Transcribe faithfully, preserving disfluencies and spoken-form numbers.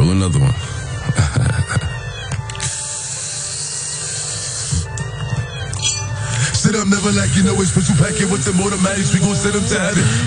do another one. Sit up, never like you know it's special packet with them automatics. We gon' send them to heaven.